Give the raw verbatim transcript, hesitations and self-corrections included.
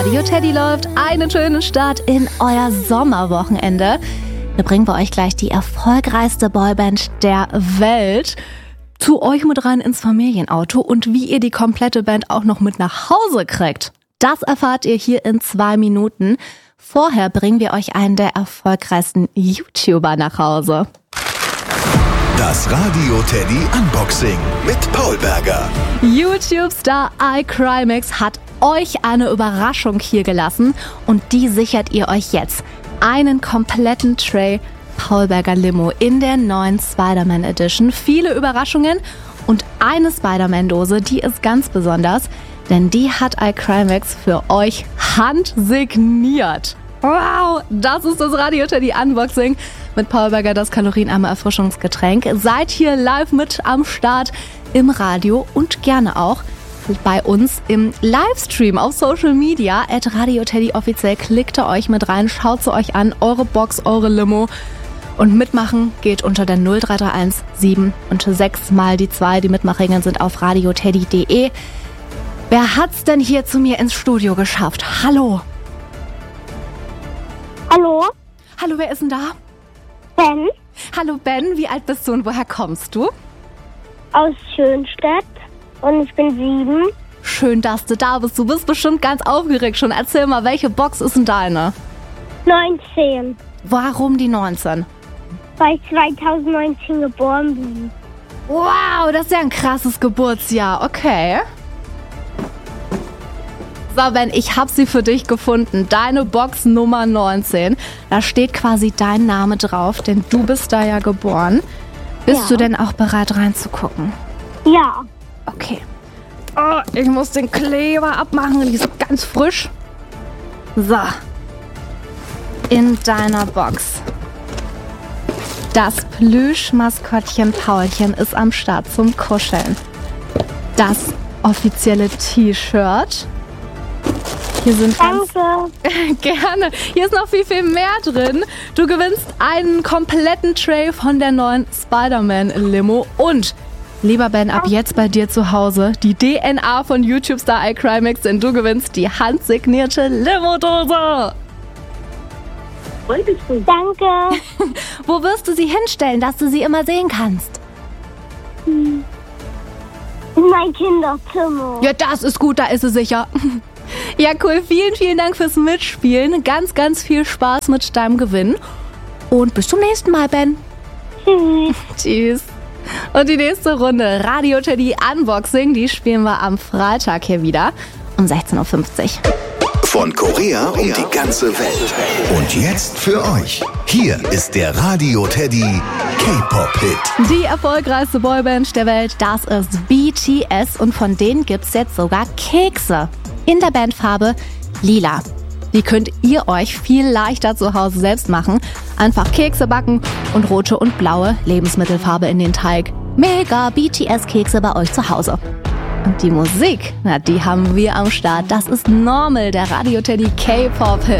Radio Teddy läuft. Einen schönen Start in euer Sommerwochenende. Wir bringen bei euch gleich die erfolgreichste Boyband der Welt zu euch mit rein ins Familienauto und wie ihr die komplette Band auch noch mit nach Hause kriegt. Das erfahrt ihr hier in zwei Minuten. Vorher bringen wir euch einen der erfolgreichsten YouTuber nach Hause. Das Radio Teddy Unboxing mit Paul Berger. YouTube-Star iCrimex hat euch eine Überraschung hier gelassen und die sichert ihr euch jetzt. Einen kompletten Tray Paul Berger Limo in der neuen Spider-Man Edition. Viele Überraschungen und eine Spider-Man-Dose, die ist ganz besonders, denn die hat iCrimex für euch handsigniert. Wow, das ist das Radio Teddy Unboxing mit Paul Berger, das kalorienarme Erfrischungsgetränk. Seid hier live mit am Start im Radio und gerne auch bei uns im Livestream auf Social Media at Radio Teddy offiziell. Klickt da euch mit rein, schaut sie euch an, eure Box, eure Limo. Und mitmachen geht unter der null drei drei eins sieben und sechs mal die zwei. Die Mitmachregeln sind auf radioteddy punkt de. Wer hat's denn hier zu mir ins Studio geschafft? Hallo. Hallo? Hallo, wer ist denn da? Ben Hallo Ben, wie alt bist du und woher kommst du? aus Schönstedt und ich bin sieben. Schön, dass du da bist. Du bist bestimmt ganz aufgeregt schon. Erzähl mal, welche Box ist denn deine? neunzehn, Warum die neunzehn? weil ich zweitausendneunzehn geboren bin. Wow, das ist ja ein krasses Geburtsjahr. Okay. So, Ben, ich habe sie für dich gefunden. Deine Box Nummer neunzehn. Da steht quasi dein Name drauf, denn du bist da ja geboren. Bist Ja. du denn auch bereit reinzugucken? Ja, Okay. Oh, ich muss den Kleber abmachen. Die ist ganz frisch. So. In deiner Box. Das Plüsch-Maskottchen Paulchen ist am Start zum Kuscheln. Das offizielle T-Shirt. Hier sind ganz danke. Gerne. Hier ist noch viel, viel mehr drin. Du gewinnst einen kompletten Tray von der neuen Spider-Man-Limo. Und, lieber Ben, ab jetzt bei dir zu Hause die D N A von YouTube-Star iCrimex, denn du gewinnst die handsignierte Limo-Dose. Danke. Wo wirst du sie hinstellen, dass du sie immer sehen kannst? In mein Kinderzimmer. Ja, das ist gut, da ist sie sicher. Ja, cool. Vielen, vielen Dank fürs Mitspielen. Ganz, ganz viel Spaß mit deinem Gewinn. Und bis zum nächsten Mal, Ben. Tschüss. Tschüss. Und die nächste Runde Radio Teddy Unboxing, die spielen wir am Freitag hier wieder um sechzehn Uhr fünfzig. Von Korea um die ganze Welt. Und jetzt für euch. Hier ist der Radio Teddy K-Pop-Hit. Die erfolgreichste Boyband der Welt, das ist B T S und von denen gibt's jetzt sogar Kekse in der Bandfarbe Lila. Die könnt ihr euch viel leichter zu Hause selbst machen. Einfach Kekse backen und rote und blaue Lebensmittelfarbe in den Teig. Mega B T S-Kekse bei euch zu Hause. Und die Musik, na, die haben wir am Start. Das ist Normal, der Radio Teddy K-Pop-Hit.